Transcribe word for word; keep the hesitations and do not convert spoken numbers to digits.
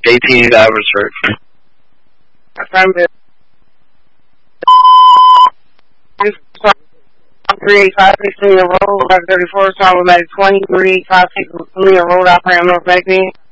eighteen Abbotsford. Affirmative. three eight five six Leah Road, thirty-four, Solomon twenty, three eight five six Leah Road, operating North Magazine.